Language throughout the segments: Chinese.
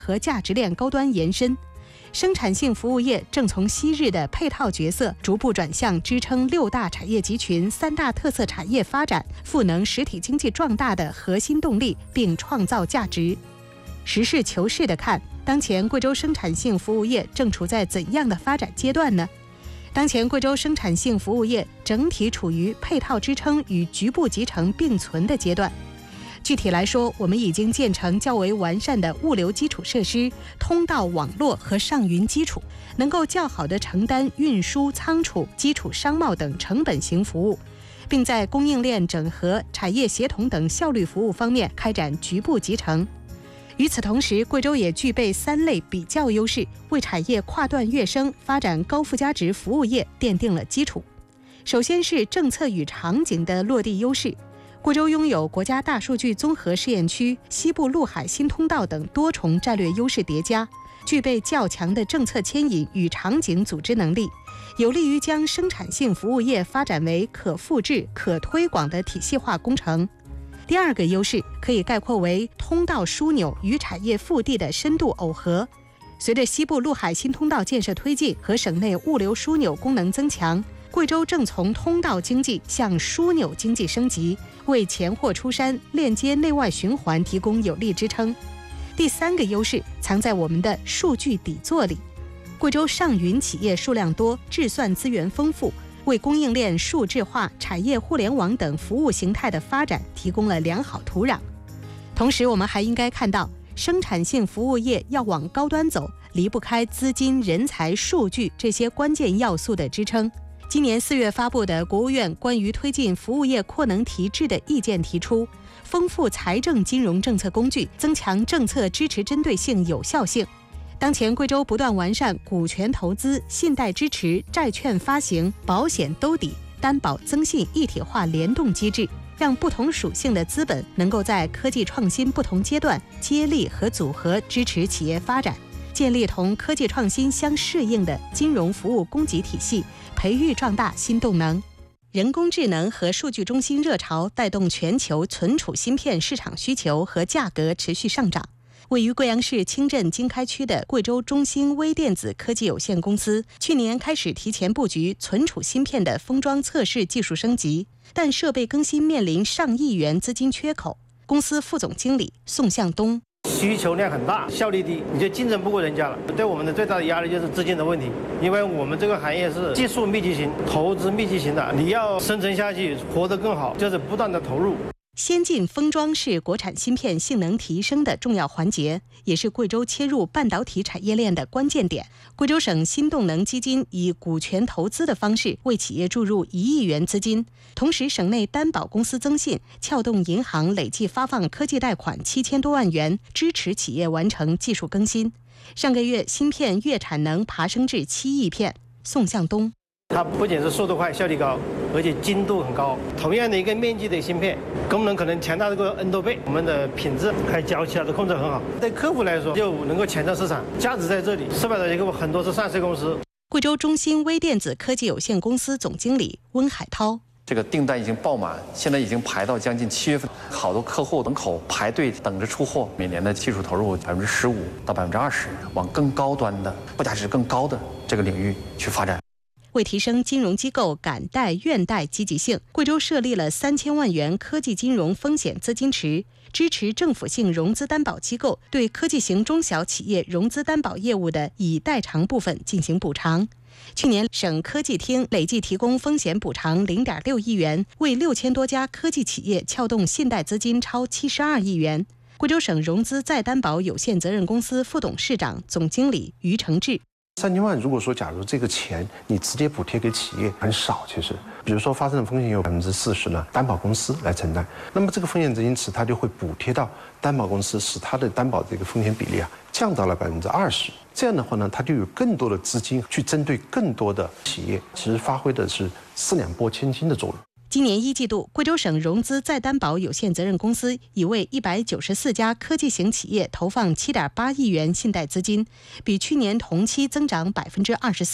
和价值链高端延伸。生产性服务业正从昔日的配套角色逐步转向支撑6大产业集群、3大特色产业发展、赋能实体经济壮大的核心动力，并创造价值。实事求是地看，当前贵州生产性服务业正处在怎样的发展阶段呢？当前贵州生产性服务业整体处于配套支撑与局部集成并存的阶段。具体来说，我们已经建成较为完善的物流基础设施、通道网络和上云基础，能够较好地承担运输、仓储、基础商贸等成本型服务，并在供应链整合、产业协同等效率服务方面开展局部集成。与此同时，贵州也具备3类比较优势，为产业跨段跃升、发展高附加值服务业奠定了基础。首先是政策与场景的落地优势。贵州拥有国家大数据综合试验区、西部陆海新通道等多重战略优势叠加，具备较强的政策牵引与场景组织能力，有利于将生产性服务业发展为可复制、可推广的体系化工程。第二个优势可以概括为通道枢纽与产业腹地的深度耦合。随着西部陆海新通道建设推进和省内物流枢纽功能增强，贵州正从通道经济向枢纽经济升级，为前货出山、链接内外循环提供有力支撑。第三个优势藏在我们的数据底座里。贵州上云企业数量多，制算资源丰富，为供应链数字化、产业互联网等服务形态的发展提供了良好土壤。同时，我们还应该看到，生产性服务业要往高端走，离不开资金、人才、数据这些关键要素的支撑。今年4月发布的国务院关于推进服务业扩能提质的意见提出，丰富财政金融政策工具，增强政策支持针对性、有效性。当前贵州不断完善股权投资、信贷支持、债券发行、保险兜底、担保增信一体化联动机制，让不同属性的资本能够在科技创新不同阶段接力和组合支持企业发展，建立同科技创新相适应的金融服务供给体系，培育壮大新动能。人工智能和数据中心热潮带动全球存储芯片市场需求和价格持续上涨。位于贵阳市清镇经开区的贵州中兴微电子科技有限公司，去年开始提前布局存储芯片的封装测试技术升级，但设备更新面临上亿元资金缺口。公司副总经理宋向东： 需求量很大，效率低，你就竞争不过人家了。对我们的最大的压力就是资金的问题，因为我们这个行业是技术密集型、投资密集型的，你要生存下去、活得更好，就是不断的投入。 先进封装是国产芯片性能提升的重要环节，也是贵州切入半导体产业链的关键点。贵州省新动能基金以股权投资的方式为企业注入1亿元资金，同时省内担保公司增信、撬动银行累计发放科技贷款7000多万元，支持企业完成技术更新。上个月芯片月产能爬升至7亿片。宋向东： 它不仅是速度快、效率高，而且精度很高。同样的一个面积的芯片，功能可能强大这个 N 多倍。我们的品质还有交期都控制很好，对客户来说就能够抢占市场，价值在这里。400多家很多是上市公司。 贵州中兴微电子科技有限公司总经理温海涛： 这个订单已经爆满，现在已经排到将近7月份，好多客户门口排队等着出货。每年的技术投入15%到20%，往更高端的、附加值更高的这个领域去发展。 为提升金融机构敢贷愿贷积极性，贵州设立了3000万元科技金融风险资金池，支持政府性融资担保机构对科技型中小企业融资担保业务的已代偿部分进行补偿。去年，省科技厅累计提供风险补偿0.6亿元，为6000多家科技企业撬动信贷资金超72亿元。贵州省融资再担保有限责任公司副董事长、总经理于承志 ：3000万，如果说假如这个钱你直接补贴给企业很少，其实，比如说发生的风险有40%呢，担保公司来承担，那么这个风险资金池它就会补贴到担保公司，使它的担保这个风险比例降到了20%。这样的话呢，它就有更多的资金去针对更多的企业，其实发挥的是4两拨千斤的作用。 今年1季度，贵州省融资再担保有限责任公司已为194家科技型企业投放7.8亿元信贷资金，比去年同期增长24%。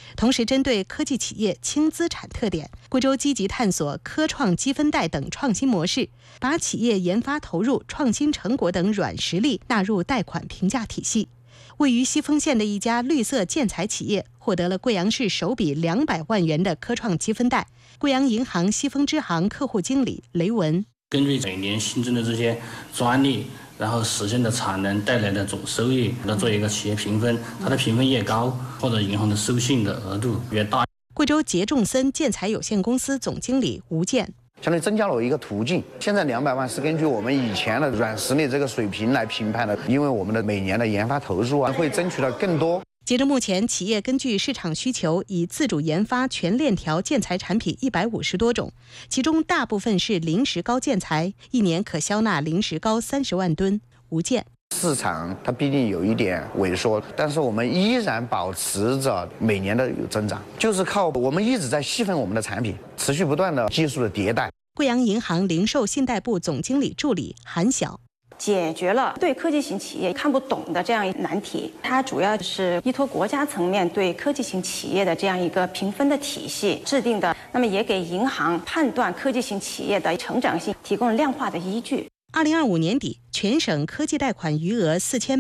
同时，针对科技企业轻资产特点，贵州积极探索科创积分贷等创新模式，把企业研发投入、创新成果等软实力纳入贷款评价体系。位于西丰县的一家绿色建材企业获得了贵阳市首笔200万元的科创积分贷。贵阳银行西丰支行客户经理雷文： 根据每年新增的这些专利，然后实现的产能带来的总收益，来做一个企业评分，它的评分越高，或者银行的收信的额度越大。 贵州杰仲森建材有限公司总经理吴健： 相当于增加了一个途径。现在200万是根据我们以前的软实力这个水平来评判的，因为我们的每年的研发投入会争取到更多。 截至目前，企业根据市场需求，以自主研发全链条建材产品150多种，其中大部分是零石膏建材，一年可销纳零石膏30万吨。吴健： 市场它毕竟有一点萎缩，但是我们依然保持着每年的有增长，就是靠我们一直在细分我们的产品，持续不断的技术的迭代。 贵阳银行零售信贷部总经理助理韩晓： 解决了对科技型企业看不懂的这样一个难题，它主要是依托国家层面对科技型企业的这样一个评分的体系制定的，那么也给银行判断科技型企业的成长性提供了量化的依据。 2025年底，全省科技贷款余额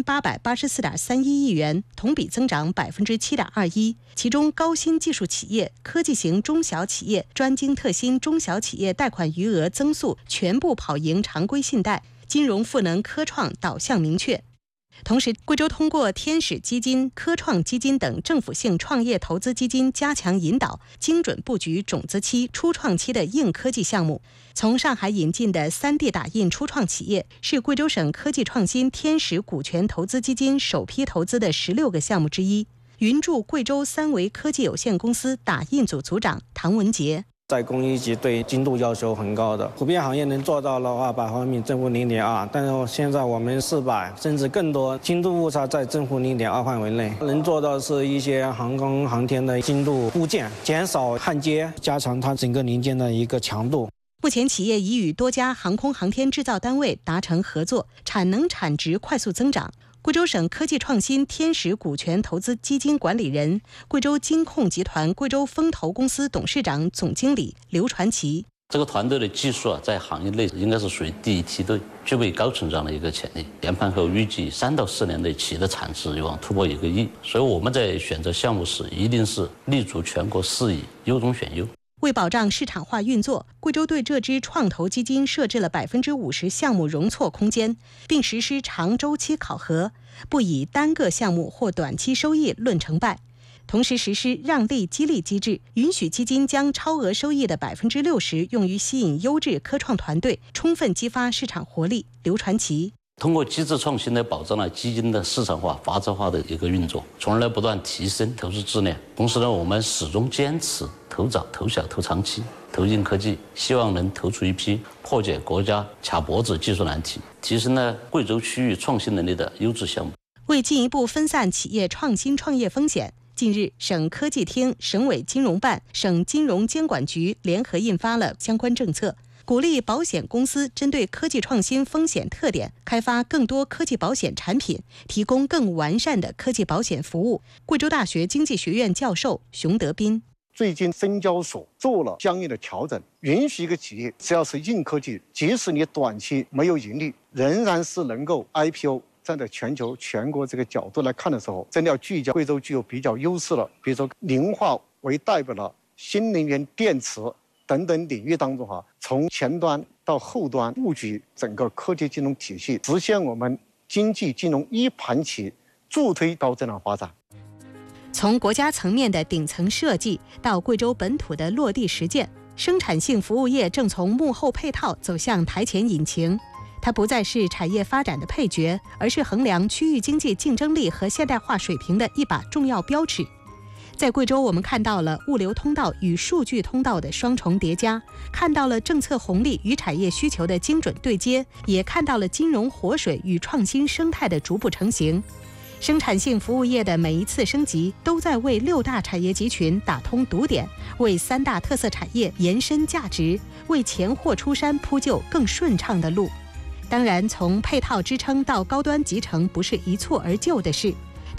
4884.31亿元，同比增长7.21%。其中，高新技术企业、科技型中小企业、专精特新中小企业贷款余额增速全部跑赢常规信贷，金融赋能科创导向明确。同时，贵州通过天使基金、科创基金等政府性创业投资基金加强引导，精准布局种子期、初创期的硬科技项目。从上海引进的3D 打印初创企业，是贵州省科技创新天使股权投资基金首批投资的16个项目之一。云筑贵州3维科技有限公司打印组组长唐文杰： 在工艺级对精度要求很高的，普遍行业能做到的话，百分比正负0.2，但是现在我们400甚至更多，精度误差在正负0.2范围内。能做到是一些航空航天的精度部件，减少焊接，加强它整个零件的一个强度。 目前，企业已与多家航空航天制造单位达成合作，产能产值快速增长。贵州省科技创新天使股权投资基金管理人、贵州金控集团贵州风投公司董事长总经理刘传奇： 这个团队的技术在行业内应该是属于第一梯队，具备高成长的一个潜力。研判后预计3到4年内企业的产值有望突破1个亿，所以我们在选择项目时一定是立足全国4亿，优中选优。 为保障市场化运作，贵州对这支创投基金设置了50%项目容错空间，并实施长周期考核，不以单个项目或短期收益论成败。同时实施让利激励机制，允许基金将超额收益的60%用于吸引优质科创团队，充分激发市场活力。刘传奇： 通过机制创新来保障了基金的市场化、法治化的一个运作，从而来不断提升投资质量。同时呢，我们始终坚持投早、投小、投长期、投硬科技，希望能投出一批破解国家卡脖子技术难题，提升了贵州区域创新能力的优质项目。 为进一步分散企业创新创业风险，近日，省科技厅、省委金融办、省金融监管局联合印发了相关政策，鼓励保险公司针对科技创新风险特点，开发更多科技保险产品，提供更完善的科技保险服务。贵州大学经济学院教授熊德斌： 最近深交所做了相应的调整，允许一个企业只要是硬科技，即使你短期没有盈利，仍然是能够 IPO。站在全国这个角度来看的时候，真的要聚焦贵州具有比较优势了，比如说磷化为代表了新能源电池等等领域当中从前端到后端布局整个科技金融体系，实现我们经济金融一盘棋，助推高质量发展。 从国家层面的顶层设计到贵州本土的落地实践，生产性服务业正从幕后配套走向台前引擎。它不再是产业发展的配角，而是衡量区域经济竞争力和现代化水平的一把重要标尺。在贵州，我们看到了物流通道与数据通道的双重叠加，看到了政策红利与产业需求的精准对接，也看到了金融活水与创新生态的逐步成型。生产性服务业的每一次升级，都在为6大产业集群打通堵点，为3大特色产业延伸价值，为钱货出山铺就更顺畅的路。当然，从配套支撑到高端集成不是一蹴而就的事，它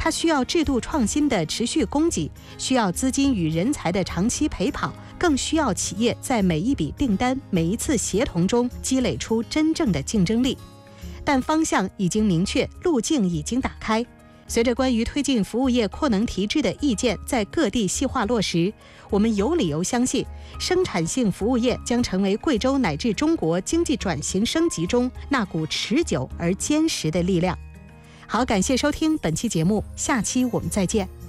它需要制度创新的持续供给，需要资金与人才的长期陪跑，更需要企业在每一笔订单、每一次协同中积累出真正的竞争力。但方向已经明确，路径已经打开。随着关于推进服务业扩能提质的意见在各地细化落实，我们有理由相信，生产性服务业将成为贵州乃至中国经济转型升级中那股持久而坚实的力量。好，感谢收听本期节目，下期我们再见。